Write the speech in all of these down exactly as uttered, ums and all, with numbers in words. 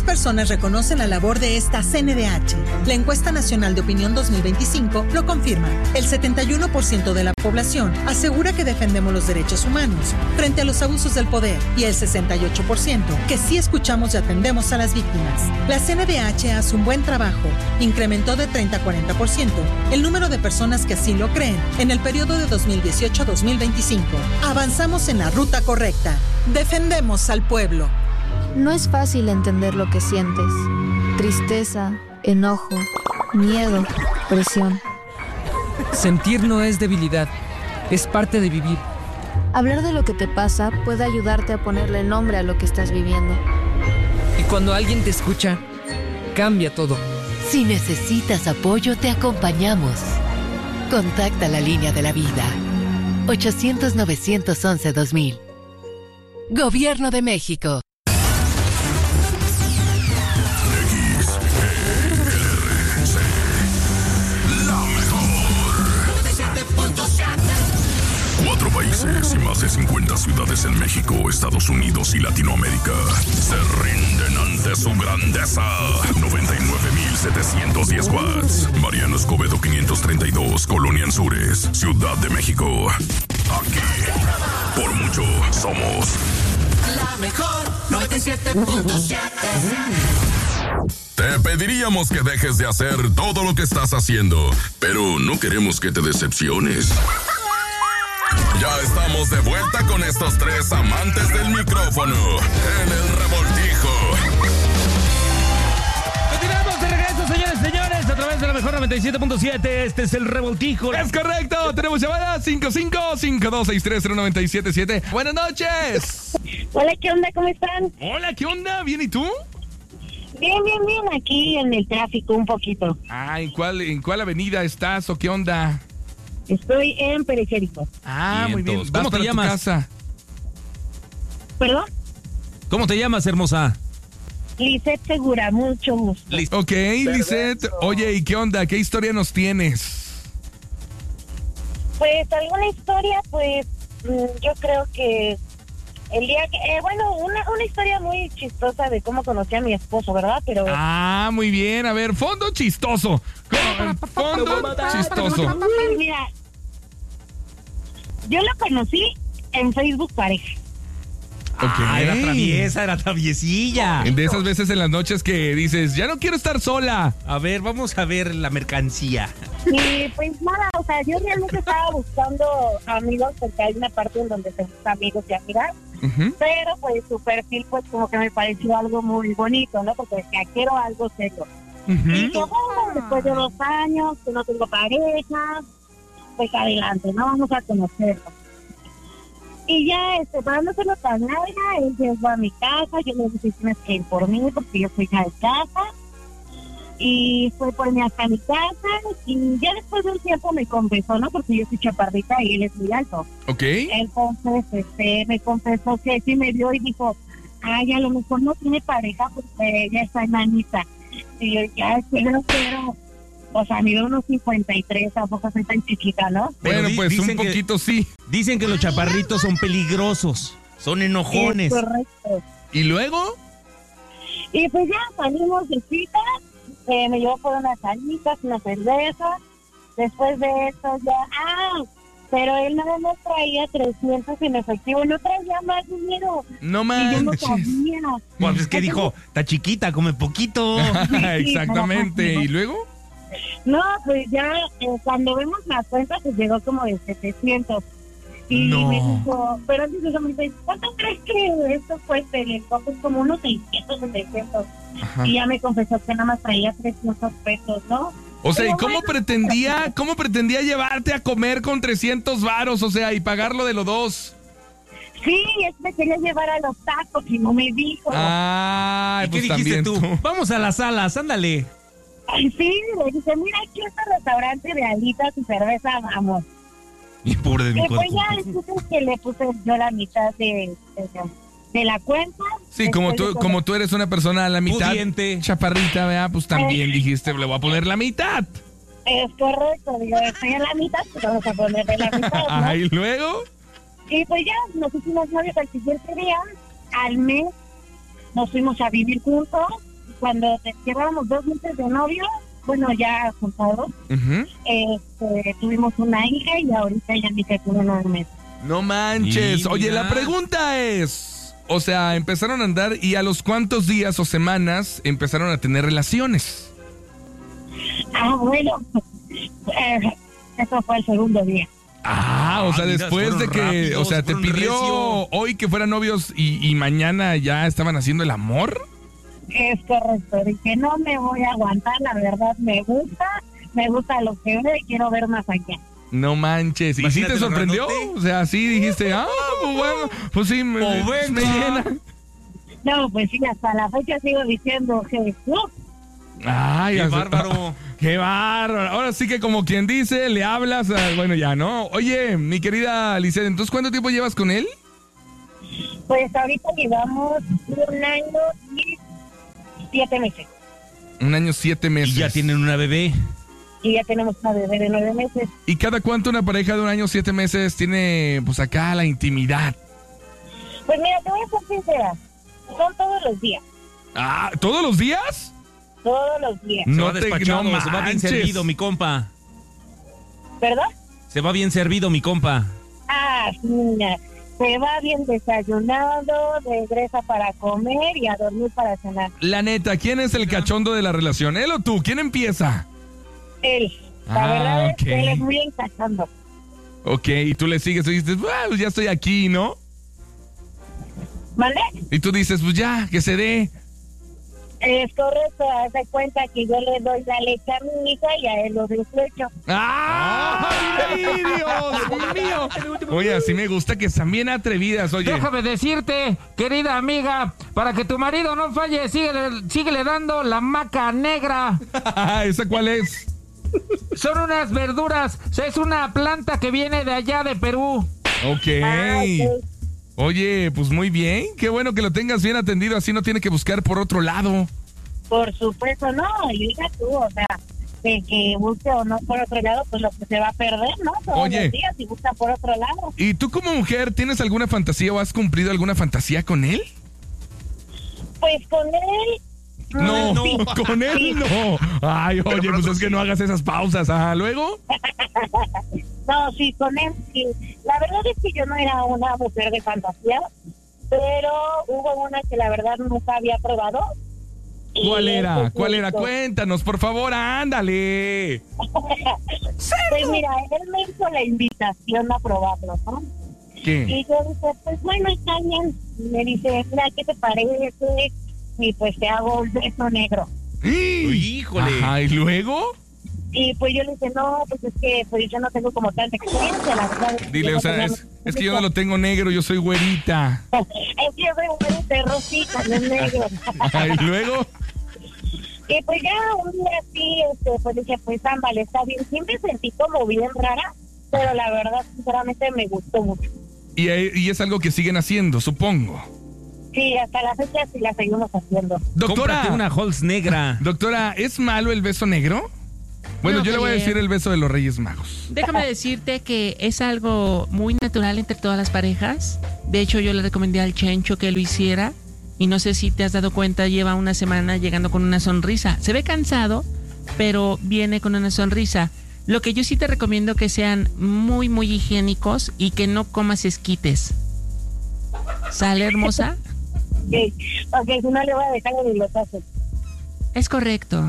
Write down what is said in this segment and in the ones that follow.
Más personas reconocen la labor de esta C N D H. La encuesta nacional de opinión dos mil veinticinco lo confirma. El setenta y uno por ciento de la población asegura que defendemos los derechos humanos frente a los abusos del poder y el sesenta y ocho por ciento que sí escuchamos y atendemos a las víctimas. La C N D H hace un buen trabajo. Incrementó de treinta a cuarenta por ciento el número de personas que así lo creen en el periodo de dos mil dieciocho a dos mil veinticinco. Avanzamos en la ruta correcta. Defendemos al pueblo. No es fácil entender lo que sientes. Tristeza, enojo, miedo, presión. Sentir no es debilidad, es parte de vivir. Hablar de lo que te pasa puede ayudarte a ponerle nombre a lo que estás viviendo. Y cuando alguien te escucha, cambia todo. Si necesitas apoyo, te acompañamos. Contacta la línea de la vida. ochocientos, novecientos once, dos mil. Gobierno de México. Cuatro países y más de cincuenta ciudades en México, Estados Unidos y Latinoamérica se rinden ante su grandeza. noventa y nueve mil setecientos diez watts. Mariano Escobedo quinientos treinta y dos, Colonia Anzures, Ciudad de México. Aquí, por mucho, somos la mejor noventa y siete punto siete. Te pediríamos que dejes de hacer todo lo que estás haciendo, pero no queremos que te decepciones. Ya estamos de vuelta con estos tres amantes del micrófono en el Revoltijo. Continuamos de regreso, señores y señores, a través de la mejor noventa y siete punto siete. Este es el Revoltijo. Es correcto, tenemos llamada cinco cinco cinco dos seis tres cero nueve siete siete. Buenas noches. Hola, ¿qué onda? ¿Cómo están? Hola, ¿qué onda? ¿Bien y tú? Bien, bien, bien, aquí en el tráfico un poquito. Ah, ¿en cuál, en cuál avenida estás o qué onda? Estoy en Periférico. Ah, Bien, muy bien. entonces, ¿Vas ¿cómo te para tu llamas? casa? ¿Perdón? ¿Cómo te llamas, hermosa? Lisette Segura, mucho gusto. Listo. Ok, Lisette. Oye, ¿y qué onda? ¿Qué historia nos tienes? Pues alguna historia, pues mm, yo creo que el día que, eh, bueno, una, una historia muy chistosa de cómo conocí a mi esposo, ¿verdad? Pero Ah, muy bien. A ver, fondo chistoso. Fondo chistoso. mira, yo lo conocí en Facebook Pareja. Ok. Ah, era traviesa, era traviesilla. De esas veces en las noches que dices, ya no quiero estar sola. A ver, vamos a ver la mercancía. Y pues nada, o sea, yo realmente estaba buscando amigos porque hay una parte en donde se busca amigos y amigas, Uh-huh. pero pues su perfil pues como que me pareció algo muy bonito, ¿no? Porque decía, quiero algo serio. Uh-huh. Y yo, bueno, después de dos años que no tengo pareja, pues adelante, ¿no? Vamos a conocerlo. Y ya, este, para no hacerlo tan larga, él llegó a mi casa, yo le dije, tienes que ir por mí porque yo soy hija de casa. Y fue por mí hasta mi casa y ya después de un tiempo me confesó, ¿no? Porque yo soy chaparrita y él es muy alto. Ok. Entonces, este, me confesó que sí me vio y dijo, ay, a lo mejor no tiene pareja porque ella está enanita. Y yo, ya, quiero, quiero. O sea, mido unos cincuenta y tres, tampoco soy tan chiquita, ¿no? Bueno, di- pues un dicen que- poquito sí. Dicen que los chaparritos son peligrosos, son enojones. Es correcto. ¿Y luego? Y pues ya salimos de cita, eh, me llevó por unas salitas, una cerveza. Después de eso ya, ah, pero él nada más traía trescientos en efectivo, no traía más dinero. No Y yo no manches. sabía. Pues es que dijo, está chiquita, come poquito. Exactamente. ¿Y luego? No, pues ya eh, cuando vemos la cuenta, pues llegó como de setecientos. Y No. me dijo, pero antes de eso me dice, ¿cuánto crees que esto cueste? Y entonces como unos seiscientos, seiscientos. Ajá. Y ya me confesó que nada más traía trescientos pesos, ¿no? O sea, ¿y Pero cómo bueno, pretendía, cómo pretendía llevarte a comer con trescientos varos? O sea, y pagarlo de los dos. Sí, es que me quería llevar a los tacos y no me dijo. Ah, ¿Y qué pues dijiste también tú? tú. Vamos a las salas, ándale. Ay, sí, le dije, mira, aquí está el restaurante de alitas y cerveza, vamos. Y pobre de mi Y pues cuerpo. ya, entonces que le puse yo la mitad de, de, de la cuenta. Sí, como Después tú, de como tú eres una persona a la mitad Pudiente. chaparrita, ¿verdad? Pues también dijiste, le voy a poner la mitad. Es correcto, digo, estoy en la mitad, pues vamos a ponerle la mitad, ¿no? Ajá, y luego. Y pues ya, nos hicimos novios al siguiente día, al mes, nos fuimos a vivir juntos, cuando te- llevábamos dos meses de novio, bueno, ya juntados, Ujú. este, tuvimos una hija y ahorita ya mi hija tiene nueve meses. No manches. Y Oye, mira. la pregunta es, o sea, empezaron a andar y a los cuántos días o semanas empezaron a tener relaciones. Ah, bueno, eh, eso fue el segundo día. Ah, o sea, Ah, mira, después fueron de que, rápidos, o sea, te fueron pidió recio. hoy que fueran novios y, y mañana ya estaban haciendo el amor. Es correcto, dije, no me voy a aguantar, la verdad me gusta, me gusta lo que veo y quiero ver más allá. No manches. ¿Y sí Imagínate te lo sorprendió? grandote. O sea, sí dijiste, ah, pues bueno, pues sí, me, Oh, me venga. llena. No, pues sí, hasta la fecha sigo diciendo que no. Ay, ¡Qué hasta- bárbaro! Qué bárbaro. Ahora sí que como quien dice, le hablas, a- bueno, ya, ¿no? Oye, mi querida Lisette, entonces, ¿cuánto tiempo llevas con él? Pues ahorita llevamos un año y siete meses. Un año, siete meses. Y ya tienen una bebé. Y ya tenemos una bebé de nueve meses. ¿Y cada cuánto una pareja de un año, siete meses tiene, pues acá, la intimidad? Pues mira, te voy a ser sincera, son todos los días, Ah, ¿todos los días? todos los días, Se No va te- despachado, no se va bien manches. servido, mi compa. ¿verdad? Se va bien servido, mi compa. Ah, sí, mira, se va bien desayunado, regresa para comer y a dormir para cenar. La neta, ¿quién es el cachondo de la relación? ¿Él o tú? ¿Quién empieza? Él, la Ah, verdad ok. es que él es muy encachando. Ok, y tú le sigues y dices, "Ah, pues ya estoy aquí, ¿no?" ¿Vale? Y tú dices, pues ya, que se dé. Es correcto, haz de cuenta que yo le doy la leche a mi hija y a él lo despecho. ¡Ay, Dios mío! Oye, así me gusta que sean bien atrevidas, oye. Déjame decirte, querida amiga, para que tu marido no falle, síguele, síguele dando la maca negra. ¿Esa cuál es? Son unas verduras, es una planta que viene de allá de Perú. Ok. Ah, ok. Oye, pues muy bien. Qué bueno que lo tengas bien atendido, así no tiene que buscar por otro lado. Por supuesto, no, y diga tú, o sea, de que busque o no por otro lado, pues lo que se va a perder, ¿no? Todos Oye. los días y busca por otro lado. ¿Y tú como mujer tienes alguna fantasía o has cumplido alguna fantasía con él? Pues con él... No, sí. con él Sí. no. Ay, oye, pues es que no hagas esas pausas. Ajá, luego. No, sí, con él sí. La verdad es que yo no era una mujer de fantasía, pero hubo una que la verdad nunca había probado. Y ¿Cuál era? pues, ¿Cuál era? listo. Cuéntanos, por favor, ándale. Pues mira, él me hizo la invitación a probarlo, ¿no? ¿Qué? Y yo dije, pues bueno, está bien. Y me dice, mira, ¿qué te parece? Y pues te hago el beso negro. Híjole. Ajá, ¿y luego? Y pues yo le dije, no, pues es que pues yo no tengo como tanta experiencia, la verdad. es que Dile, yo no o sea, tenía es, mucha es que yo no lo tengo negro, yo soy güerita. Es que yo soy un buen de rosita, no es negro. Ajá, ¿y luego? Y pues ya un día así, este, pues dije, pues ámbale, está bien. Siempre sentí como bien rara, pero la verdad, sinceramente, me gustó mucho. Y, y es algo que siguen haciendo, supongo. Sí, hasta la fecha sí la seguimos haciendo. Doctora, Cómprate una Halls negra. doctora, ¿es malo el beso negro? Bueno, No, yo le voy a Javier. decir el beso de los Reyes Magos. Déjame decirte que es algo muy natural entre todas las parejas. De hecho, yo le recomendé al Chencho que lo hiciera. Y no sé si te has dado cuenta, lleva una semana llegando con una sonrisa. Se ve cansado, pero viene con una sonrisa. Lo que yo sí te recomiendo que sean muy, muy higiénicos y que no comas esquites. ¿Sale, hermosa? Sí, porque si no le voy a dejar ni los haces. Es correcto.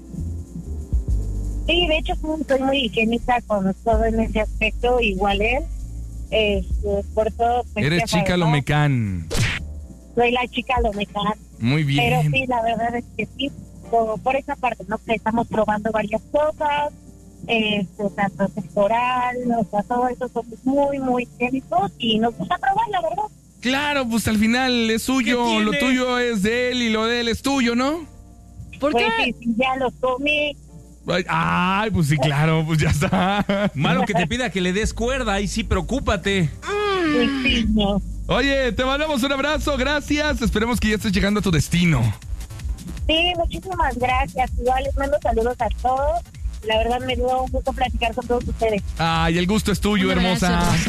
Sí, de hecho sí, soy muy higiénica con todo en ese aspecto, igual él. Este, por todo, pues, Eres ya chica sabes, ¿no? Lomecán. Soy la chica Lomecán. Muy Pero bien. sí, la verdad es que sí, por, por esa parte, ¿no? Que estamos probando varias cosas, este, tanto sectoral, o sea, todo eso son muy, muy higiénicos y nos gusta probar, la verdad. Claro, pues al final es suyo, ¿Qué lo tiene? tuyo es de él y lo de él es tuyo, ¿no? ¿Por Pues qué? sí, sí, ya los comí. Ay, Ay, pues sí, claro, pues ya está. Malo que te pida que le des cuerda, ahí sí, preocúpate. Sí, sí, no. Oye, te mandamos un abrazo, gracias. Esperemos que ya estés llegando a tu destino. Sí, muchísimas gracias. Igual les mando saludos a todos. La verdad me dio un gusto platicar con todos ustedes. Ay, el gusto es tuyo, Un abrazo, hermosa. hermosa.